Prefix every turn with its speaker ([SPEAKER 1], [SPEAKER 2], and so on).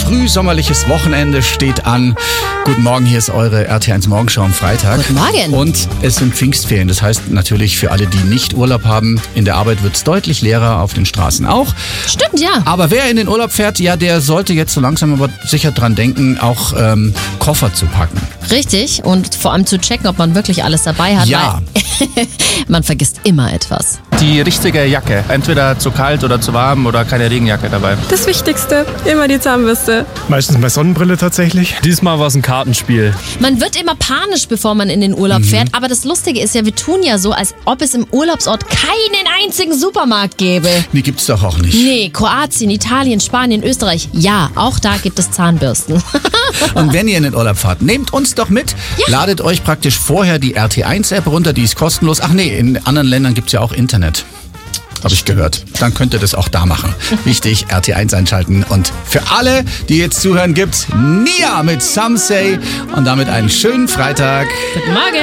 [SPEAKER 1] frühsommerliches Wochenende steht an. Guten Morgen, hier ist eure RT1 Morgenschau am Freitag.
[SPEAKER 2] Guten Morgen.
[SPEAKER 1] Und es sind Pfingstferien. Das heißt natürlich für alle, die nicht Urlaub haben, in der Arbeit wird es deutlich leerer, auf den Straßen auch.
[SPEAKER 2] Stimmt, ja.
[SPEAKER 1] Aber wer in den Urlaub fährt, ja, der sollte jetzt so langsam aber sicher dran denken, auch Koffer zu packen.
[SPEAKER 2] Richtig. Und vor allem zu checken, ob man wirklich alles dabei hat.
[SPEAKER 1] Ja.
[SPEAKER 2] Weil man vergisst immer etwas.
[SPEAKER 3] Die richtige Jacke. Entweder zu kalt oder zu warm oder keine Regenjacke dabei.
[SPEAKER 4] Das Wichtigste, immer die Zahnbürste.
[SPEAKER 5] Meistens bei Sonnenbrille tatsächlich.
[SPEAKER 6] Diesmal war es ein Kartenspiel.
[SPEAKER 2] Man wird immer panisch, bevor man in den Urlaub fährt. Aber das Lustige ist ja, wir tun ja so, als ob es im Urlaubsort keinen einzigen Supermarkt gäbe.
[SPEAKER 1] Die gibt's doch auch nicht.
[SPEAKER 2] Nee, Kroatien, Italien, Spanien, Österreich. Ja, auch da gibt es Zahnbürsten.
[SPEAKER 1] Und wenn ihr in den Urlaub fahrt, nehmt uns doch mit.
[SPEAKER 2] Ja.
[SPEAKER 1] Ladet euch praktisch vorher die RT1-App runter, die ist kostenlos. Ach nee, in anderen Ländern gibt's ja auch Internet. Habe ich gehört. Dann könnt ihr das auch da machen. Wichtig, RT1 einschalten. Und für alle, die jetzt zuhören, gibt's Nia mit Some Say. Und damit einen schönen Freitag.
[SPEAKER 2] Guten Morgen.